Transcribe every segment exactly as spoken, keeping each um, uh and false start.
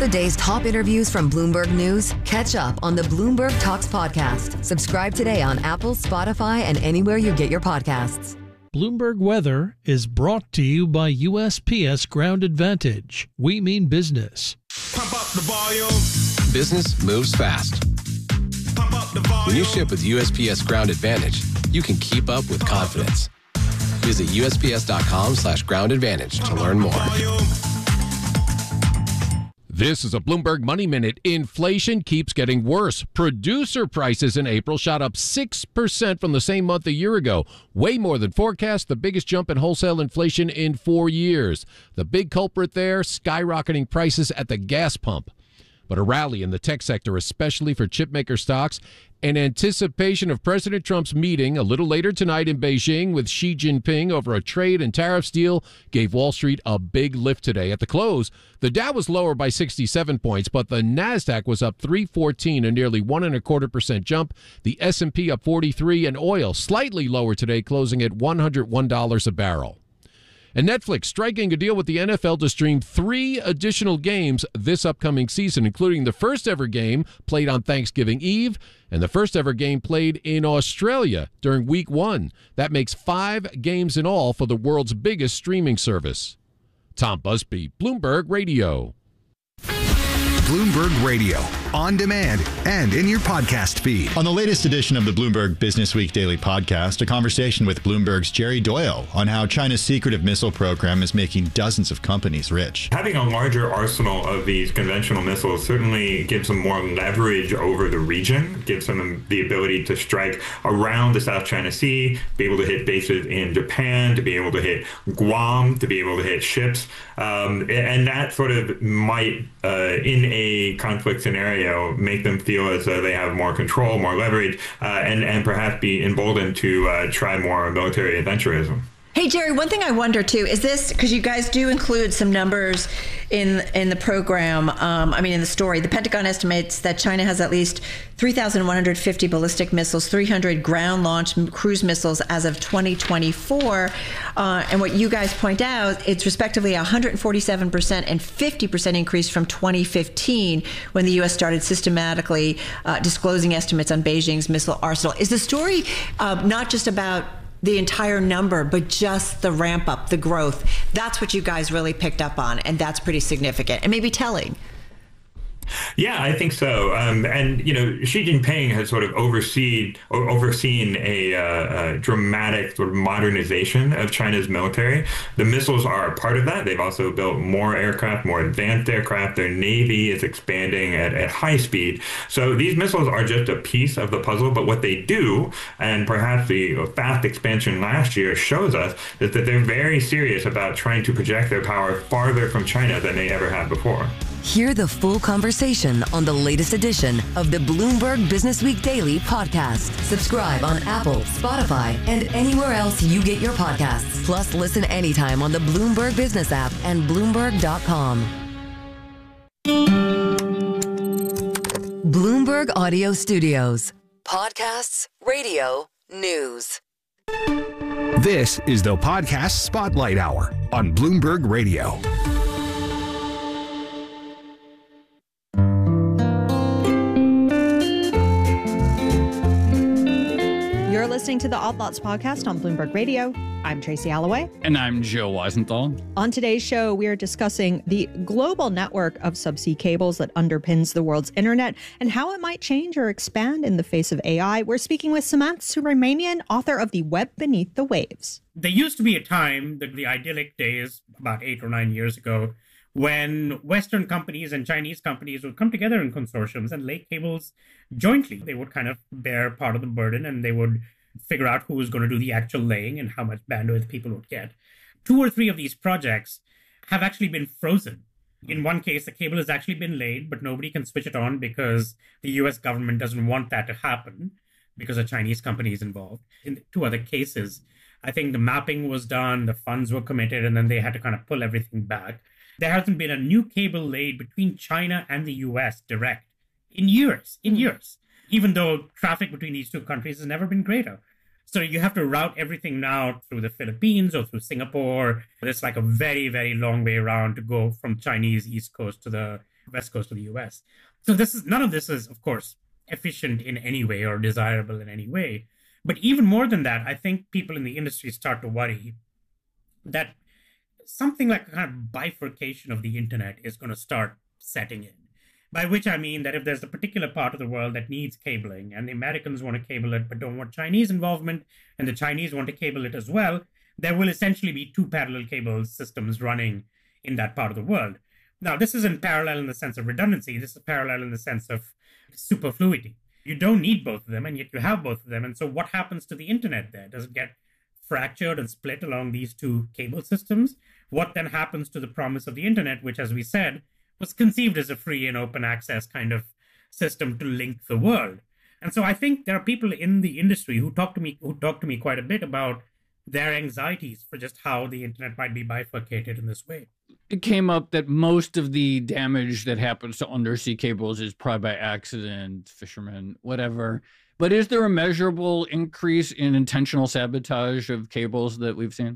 the day's top interviews from Bloomberg News? Catch up on the Bloomberg Talks podcast. Subscribe today on Apple, Spotify, and anywhere you get your podcasts. Bloomberg Weather is brought to you by U S P S Ground Advantage. We mean business. Pump up the volume. Business moves fast. Pump up the volume. When you ship with U S P S Ground Advantage, you can keep up with confidence. Visit usps.com slash ground advantage to learn more. This is a Bloomberg Money Minute. Inflation keeps getting worse. Producer prices in April shot up six percent from the same month a year ago. Way more than forecast, the biggest jump in wholesale inflation in four years. The big culprit there, skyrocketing prices at the gas pump. But a rally in the tech sector, especially for chipmaker stocks, in anticipation of President Trump's meeting a little later tonight in Beijing with Xi Jinping over a trade and tariffs deal, gave Wall Street a big lift today. At the close, the Dow was lower by sixty-seven points, but the Nasdaq was up three fourteen, a nearly one and a quarter percent jump. The S and P up forty-three, and oil slightly lower today, closing at one hundred one dollars a barrel. And Netflix striking a deal with the N F L to stream three additional games this upcoming season, including the first ever game played on Thanksgiving Eve and the first ever game played in Australia during week one. That makes five games in all for the world's biggest streaming service. Tom Busby, Bloomberg Radio. Bloomberg Radio, on demand and in your podcast feed. On the latest edition of the Bloomberg Business Week Daily Podcast, a conversation with Bloomberg's Jerry Doyle on how China's secretive missile program is making dozens of companies rich. Having a larger arsenal of these conventional missiles certainly gives them more leverage over the region, gives them the ability to strike around the South China Sea, be able to hit bases in Japan, to be able to hit Guam, to be able to hit ships. Um, and that sort of might, uh, in a conflict scenario, make them feel as though they have more control, more leverage, uh, and, and perhaps be emboldened to uh, try more military adventurism. Hey, Jerry, one thing I wonder, too, is this, because you guys do include some numbers in in the program, um, I mean, in the story. The Pentagon estimates that China has at least three thousand one hundred fifty ballistic missiles, three hundred ground-launched cruise missiles as of twenty twenty-four. Uh, and what you guys point out, it's respectively one hundred forty-seven percent and fifty percent increase from twenty fifteen, when the U S started systematically uh, disclosing estimates on Beijing's missile arsenal. Is the story uh, not just about the entire number, but just the ramp up, the growth? That's what you guys really picked up on, and that's pretty significant and maybe telling. Yeah, I think so. Um, and, you know, Xi Jinping has sort of overseen, or overseen a, uh, a dramatic sort of modernization of China's military. The missiles are a part of that. They've also built more aircraft, more advanced aircraft. Their Navy is expanding at, at high speed. So these missiles are just a piece of the puzzle. But what they do, and perhaps the fast expansion last year shows us, is that they're very serious about trying to project their power farther from China than they ever have before. Hear the full conversation on the latest edition of the Bloomberg Business Week Daily Podcast. Subscribe on Apple, Spotify, and anywhere else you get your podcasts. Plus, listen anytime on the Bloomberg Business app and Bloomberg dot com. Bloomberg Audio Studios. Podcasts, radio, news. This is the Podcast Spotlight Hour on Bloomberg Radio. You're listening to the Odd Lots podcast on Bloomberg Radio. I'm Tracy Alloway. And I'm Joe Weisenthal. On today's show, we are discussing the global network of subsea cables that underpins the world's internet and how it might change or expand in the face of A I. We're speaking with Sumant Subramanian, author of The Web Beneath the Waves. There used to be a time, the, the idyllic days, about eight or nine years ago, when Western companies and Chinese companies would come together in consortiums and lay cables jointly. They would kind of bear part of the burden, and they would figure out who was going to do the actual laying and how much bandwidth people would get. Two or three of these projects have actually been frozen. In one case, the cable has actually been laid, but nobody can switch it on because the U S government doesn't want that to happen because a Chinese company is involved. In two other cases, I think the mapping was done, the funds were committed, and then they had to kind of pull everything back. There hasn't been a new cable laid between China and the U S direct in years, in years, even though traffic between these two countries has never been greater. So you have to route everything now through the Philippines or through Singapore. It's like a very, very long way around to go from Chinese East Coast to the west coast of the U S. So this is none of this is, of course, efficient in any way or desirable in any way. But even more than that, I think people in the industry start to worry that something like a kind of bifurcation of the internet is going to start setting in. By which I mean that if there's a particular part of the world that needs cabling and the Americans want to cable it but don't want Chinese involvement and the Chinese want to cable it as well, there will essentially be two parallel cable systems running in that part of the world. Now, this isn't parallel in the sense of redundancy. This is parallel in the sense of superfluity. You don't need both of them, and yet you have both of them. And so what happens to the internet there? Does it get fractured and split along these two cable systems? What then happens to the promise of the internet, which, as we said, was conceived as a free and open access kind of system to link the world? And so I think there are people in the industry who talk to me who talk to me quite a bit about their anxieties for just how the internet might be bifurcated in this way. It came up that most of the damage that happens to undersea cables is probably by accident, fishermen, whatever. But is there a measurable increase in intentional sabotage of cables that we've seen?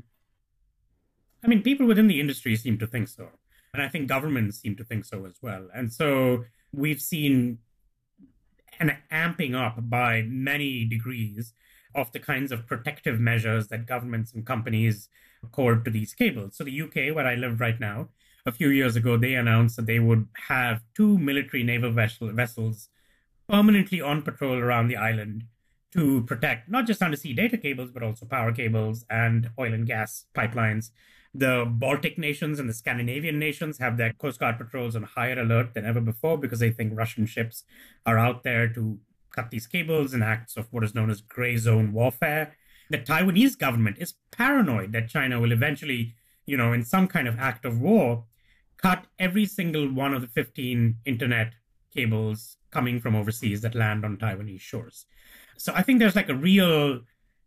I mean, people within the industry seem to think so. And I think governments seem to think so as well. And so we've seen an amping up by many degrees of the kinds of protective measures that governments and companies accord to these cables. So the U K, where I live right now, a few years ago, they announced that they would have two military naval vessel, vessels permanently on patrol around the island to protect not just undersea data cables, but also power cables and oil and gas pipelines. The Baltic nations and the Scandinavian nations have their Coast Guard patrols on higher alert than ever before because they think Russian ships are out there to cut these cables in acts of what is known as gray zone warfare. The Taiwanese government is paranoid that China will eventually, you know, in some kind of act of war, cut every single one of the fifteen internet cables coming from overseas that land on Taiwanese shores. So I think there's like a real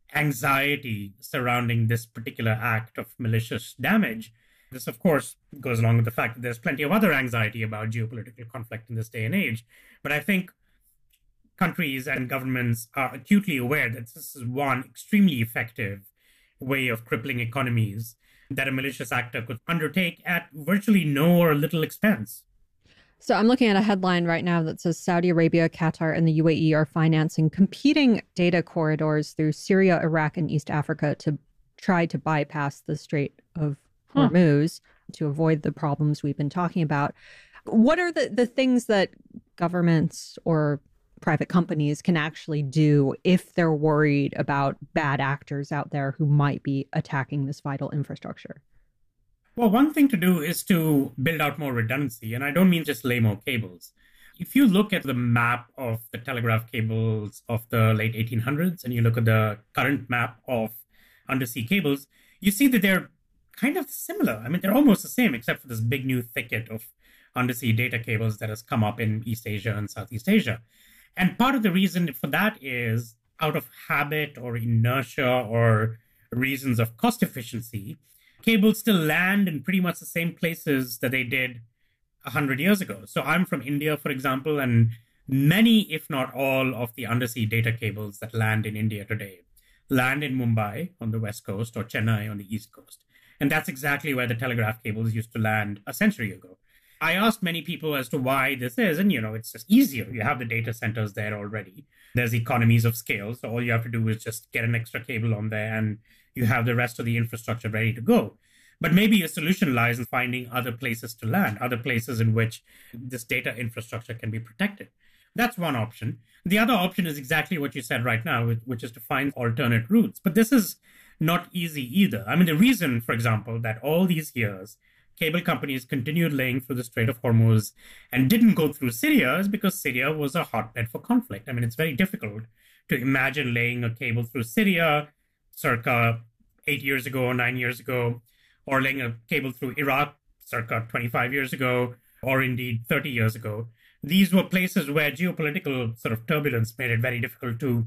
anxiety surrounding this particular act of malicious damage. This, of course, goes along with the fact that there's plenty of other anxiety about geopolitical conflict in this day and age. But I think countries and governments are acutely aware that this is one extremely effective way of crippling economies that a malicious actor could undertake at virtually no or little expense. So I'm looking at a headline right now that says Saudi Arabia, Qatar, and the U A E are financing competing data corridors through Syria, Iraq, and East Africa to try to bypass the Strait of Hormuz huh. to avoid the problems we've been talking about. What are the, the things that governments or private companies can actually do if they're worried about bad actors out there who might be attacking this vital infrastructure? Well, one thing to do is to build out more redundancy, and I don't mean just lay more cables. If you look at the map of the telegraph cables of the late eighteen hundreds, and you look at the current map of undersea cables, you see that they're kind of similar. I mean, they're almost the same, except for this big new thicket of undersea data cables that has come up in East Asia and Southeast Asia. And part of the reason for that is out of habit or inertia or reasons of cost efficiency, cables still land in pretty much the same places that they did one hundred years ago. So I'm from India, for example, and many, if not all, of the undersea data cables that land in India today land in Mumbai on the west coast or Chennai on the east coast. And that's exactly where the telegraph cables used to land a century ago. I asked many people as to why this is, and, you know, it's just easier. You have the data centers there already. There's economies of scale, so all you have to do is just get an extra cable on there, and you have the rest of the infrastructure ready to go. But maybe a solution lies in finding other places to land, other places in which this data infrastructure can be protected. That's one option. The other option is exactly what you said right now, which is to find alternate routes. But this is not easy either. I mean, the reason, for example, that all these years cable companies continued laying through the Strait of Hormuz and didn't go through Syria is because Syria was a hotbed for conflict. I mean, it's very difficult to imagine laying a cable through Syria circa eight years ago or nine years ago, or laying a cable through Iraq circa twenty-five years ago, or indeed thirty years ago. These were places where geopolitical sort of turbulence made it very difficult to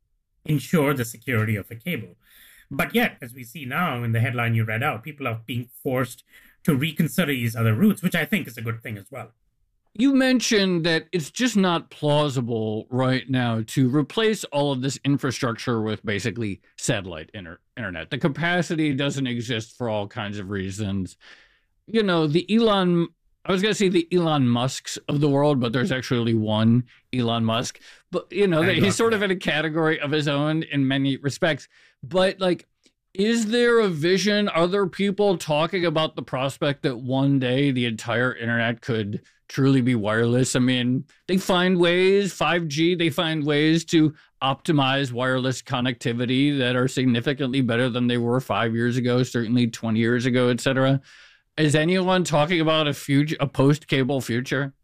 ensure the security of a cable. But yet, as we see now in the headline you read out, people are being forced to reconsider these other routes, which I think is a good thing as well. You mentioned that it's just not plausible right now to replace all of this infrastructure with basically satellite inter- internet. The capacity doesn't exist for all kinds of reasons. You know, the Elon I was going to say the Elon Musks of the world, but there's actually only one Elon Musk. But, you know, he's sort of in a category of his own in many respects. But, like, is there a vision? Are there people talking about the prospect that one day the entire internet could truly be wireless? I mean, they find ways, five G, they find ways to optimize wireless connectivity that are significantly better than they were five years ago, certainly twenty years ago, et cetera. Is anyone talking about a future, a post-cable future?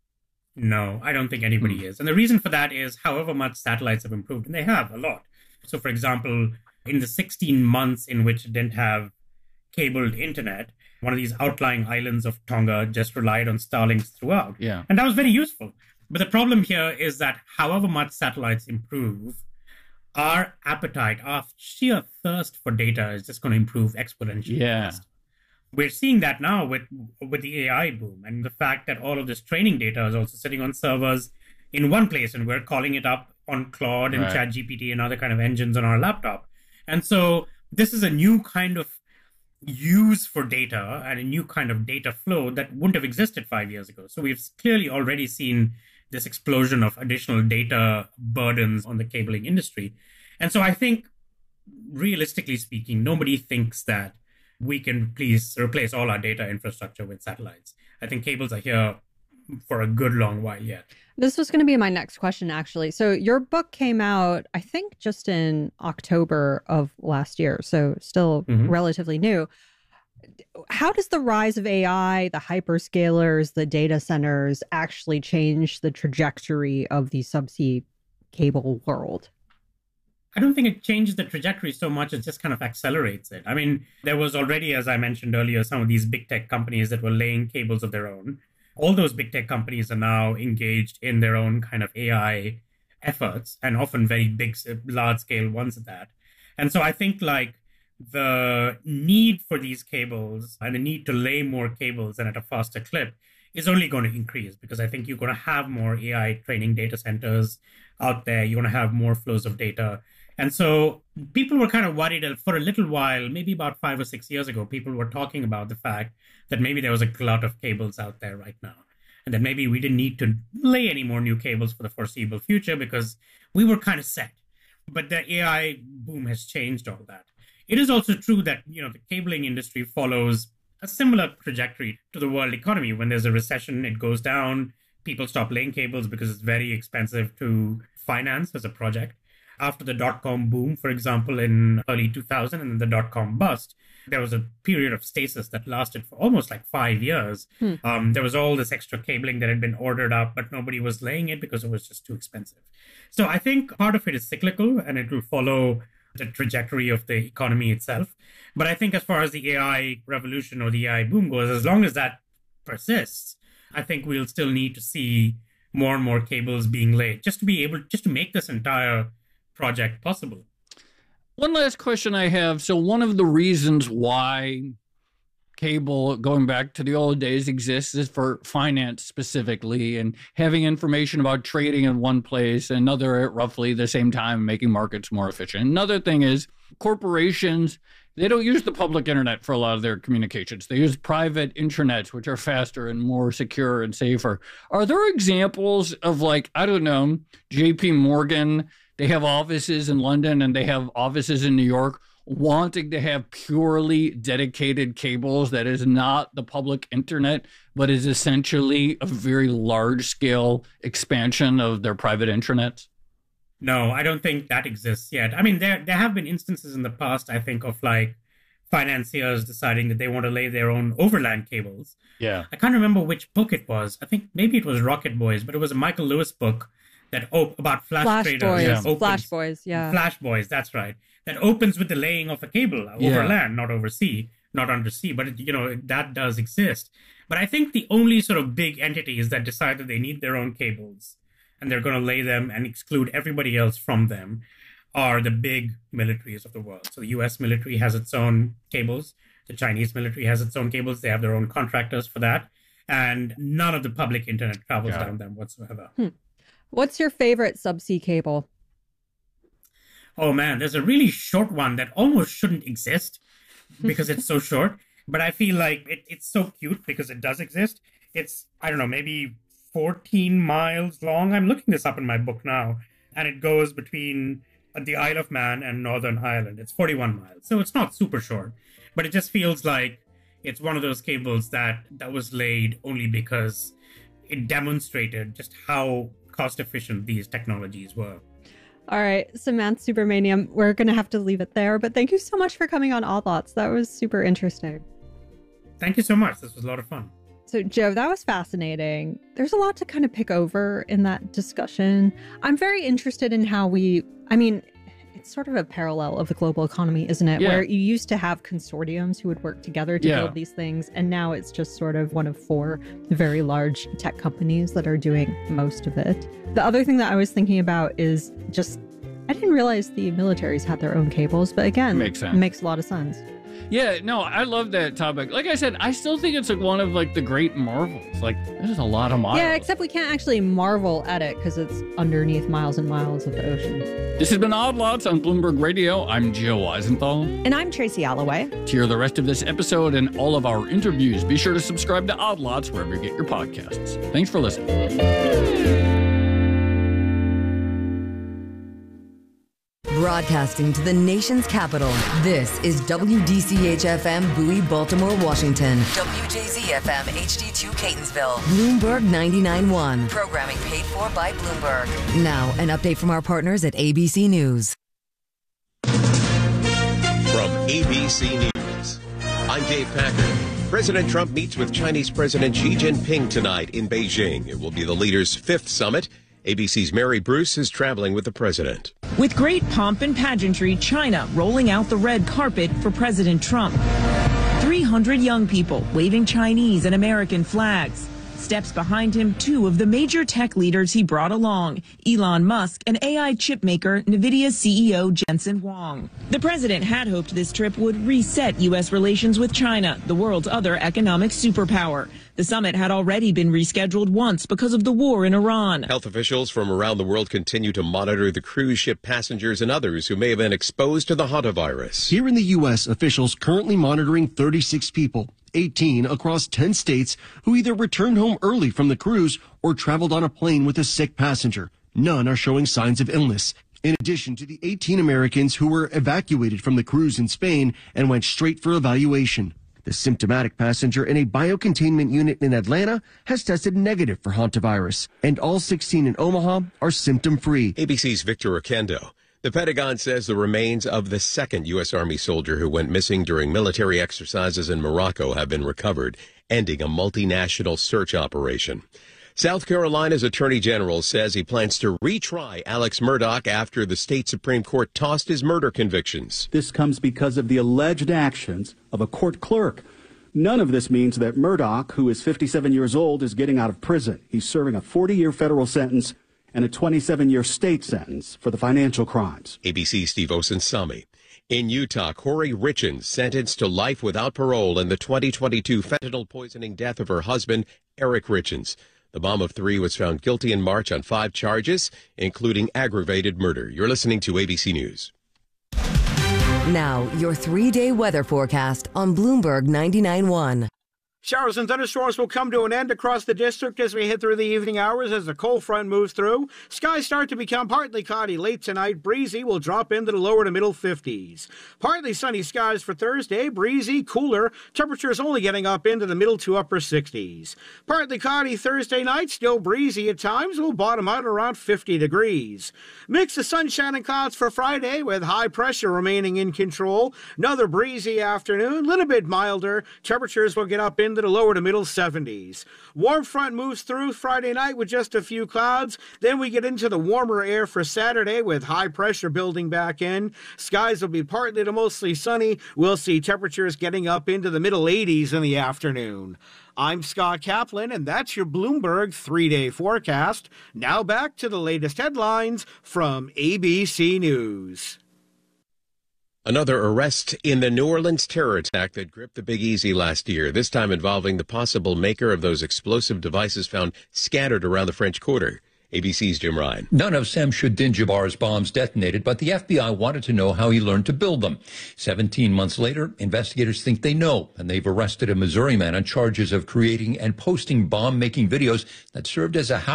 No, I don't think anybody Hmm. is. And the reason for that is however much satellites have improved, and they have a lot. So, for example, in the sixteen months in which it didn't have cabled internet, one of these outlying islands of Tonga just relied on Starlinks throughout. Yeah. And that was very useful. But the problem here is that however much satellites improve, our appetite, our sheer thirst for data is just going to improve exponentially. Yeah. fast. We're seeing that now with with the A I boom and the fact that all of this training data is also sitting on servers in one place, and we're calling it up on Claude and Right. ChatGPT and other kind of engines on our laptop. And so this is a new kind of use for data and a new kind of data flow that wouldn't have existed five years ago. So we've clearly already seen this explosion of additional data burdens on the cabling industry. And so I think, realistically speaking, nobody thinks that we can please replace all our data infrastructure with satellites. I think cables are here for a good long while yet. This was going to be my next question, actually. So your book came out, I think, just in October of last year, so still Mhm. relatively new. How does the rise of A I, the hyperscalers, the data centers actually change the trajectory of the subsea cable world? I don't think it changes the trajectory so much, it just kind of accelerates it. I mean, there was already, as I mentioned earlier, some of these big tech companies that were laying cables of their own. All those big tech companies are now engaged in their own kind of A I efforts, and often very big, large scale ones at that. And so I think like the need for these cables and the need to lay more cables and at a faster clip is only going to increase, because I think you're going to have more A I training data centers out there. You're going to have more flows of data. And so people were kind of worried for a little while, maybe about five or six years ago, people were talking about the fact that maybe there was a glut of cables out there right now, and that maybe we didn't need to lay any more new cables for the foreseeable future because we were kind of set. But the A I boom has changed all that. It is also true that, you know, the cabling industry follows a similar trajectory to the world economy. When there's a recession, it goes down. People stop laying cables because it's very expensive to finance as a project. After the dot-com boom, for example, in early two thousand, and then the dot-com bust, there was a period of stasis that lasted for almost like five years. Hmm. Um, there was all this extra cabling that had been ordered up, but nobody was laying it because it was just too expensive. So I think part of it is cyclical, and it will follow the trajectory of the economy itself. But I think as far as the A I revolution or the A I boom goes, as long as that persists, I think we'll still need to see more and more cables being laid just to be able, just to make this entire project possible. One last question I have. So one of the reasons why cable, going back to the old days, exists is for finance specifically, and having information about trading in one place, another at roughly the same time, making markets more efficient. Another thing is corporations, they don't use the public internet for a lot of their communications. They use private intranets, which are faster and more secure and safer. Are there examples of, like, I don't know, J P Morgan, they have offices in London and they have offices in New York, wanting to have purely dedicated cables that is not the public internet, but is essentially a very large scale expansion of their private intranets? No, I don't think that exists yet. I mean, there there have been instances in the past, I think, of like financiers deciding that they want to lay their own overland cables. Yeah. I can't remember which book it was. I think maybe it was Rocket Boys, but it was a Michael Lewis book that op- about flash, Flash traders. Boys, Yeah. Opens- Flash Boys, yeah. Flash Boys, that's right. That opens with the laying of a cable over Yeah. land, not over sea, not under sea. But, it, you know, that does exist. But I think the only sort of big entities that decide that they need their own cables and they're going to lay them and exclude everybody else from them are the big militaries of the world. So the U S military has its own cables. The Chinese military has its own cables. They have their own contractors for that. And none of the public internet travels Yeah. down them whatsoever. Hmm. What's your favorite subsea cable? Oh man, there's a really short one that almost shouldn't exist because it's so short. But I feel like it, it's so cute because it does exist. It's, I don't know, maybe fourteen miles long. I'm looking this up in my book now. And it goes between the Isle of Man and Northern Ireland. It's forty-one miles. So it's not super short. But it just feels like it's one of those cables that, that was laid only because it demonstrated just how cost efficient these technologies were. All right, Samantha Subramaniam, we're going to have to leave it there, but thank you so much for coming on Odd Lots. That was super interesting. Thank you so much. This was a lot of fun. So, Joe, that was fascinating. There's a lot to kind of pick over in that discussion. I'm very interested in how we, I mean, it's sort of a parallel of the global economy, isn't it? Yeah. Where you used to have consortiums who would work together to Yeah. build these things. And now it's just sort of one of four very large tech companies that are doing most of it. The other thing that I was thinking about is just, I didn't realize the militaries had their own cables, but again, Makes sense. makes a lot of sense. Yeah, no, I love that topic. Like I said, I still think it's like one of like the great marvels. Like, there's a lot of miles. Yeah, except we can't actually marvel at it because it's underneath miles and miles of the ocean. This has been Odd Lots on Bloomberg Radio. I'm Joe Weisenthal. And I'm Tracy Alloway. To hear the rest of this episode and all of our interviews, be sure to subscribe to Odd Lots wherever you get your podcasts. Thanks for listening. Broadcasting to the nation's capital, this is W D C H F M Bowie, Baltimore, Washington. W J Z F M H D two Catonsville. Bloomberg ninety-nine point one. Programming paid for by Bloomberg. Now, an update from our partners at A B C News. From A B C News, I'm Dave Packer. President Trump meets with Chinese President Xi Jinping tonight in Beijing. It will be the leaders' fifth summit. A B C's Mary Bruce is traveling with the president. With great pomp and pageantry, China rolling out the red carpet for President Trump. three hundred young people waving Chinese and American flags. Steps behind him, two of the major tech leaders he brought along, Elon Musk and A I chip maker NVIDIA C E O Jensen Huang. The president had hoped this trip would reset U S relations with China, the world's other economic superpower. The summit had already been rescheduled once because of the war in Iran. Health officials from around the world continue to monitor the cruise ship passengers and others who may have been exposed to the hantavirus. Here in the U S, officials currently monitoring thirty-six people, eighteen across ten states, who either returned home early from the cruise or traveled on a plane with a sick passenger. None are showing signs of illness. In addition to the eighteen Americans who were evacuated from the cruise in Spain and went straight for evaluation. The symptomatic passenger in a biocontainment unit in Atlanta has tested negative for hantavirus, and all sixteen in Omaha are symptom-free. A B C's Victor Oquendo. The Pentagon says the remains of the second U S. Army soldier who went missing during military exercises in Morocco have been recovered, ending a multinational search operation. South Carolina's Attorney General says he plans to retry Alex Murdaugh after the state Supreme Court tossed his murder convictions. This comes because of the alleged actions of a court clerk. None of this means that Murdaugh, who is fifty-seven years old, is getting out of prison. He's serving a forty-year federal sentence and a twenty-seven-year state sentence for the financial crimes. A B C's Steve Osunsami. In Utah, Corey Richins sentenced to life without parole in the twenty twenty-two fentanyl poisoning death of her husband, Eric Richins. The mom of three was found guilty in March on five charges, including aggravated murder. You're listening to A B C News. Now, your three-day weather forecast on Bloomberg ninety-nine point one. Showers and thunderstorms will come to an end across the district as we head through the evening hours as the cold front moves through. Skies start to become partly cloudy late tonight. Breezy will drop into the lower to middle fifties. Partly sunny skies for Thursday. Breezy, cooler. Temperatures only getting up into the middle to upper sixties. Partly cloudy Thursday night. Still breezy at times. Will bottom out around fifty degrees. Mix of sunshine and clouds for Friday with high pressure remaining in control. Another breezy afternoon. Little bit milder. Temperatures will get up into the lower to middle seventies. Warm front moves through Friday night with just a few clouds. Then we get into the warmer air for Saturday with high pressure building back in. Skies will be partly to mostly sunny. We'll see temperatures getting up into the middle eighties in the afternoon. I'm Scott Kaplan, and that's your Bloomberg three-day forecast. Now back to the latest headlines from A B C News. Another arrest in the New Orleans terror attack that gripped the Big Easy last year, this time involving the possible maker of those explosive devices found scattered around the French Quarter. A B C's Jim Ryan. None of Samshuddin Jabbar's bombs detonated, but the F B I wanted to know how he learned to build them. Seventeen months later, investigators think they know, and they've arrested a Missouri man on charges of creating and posting bomb-making videos that served as a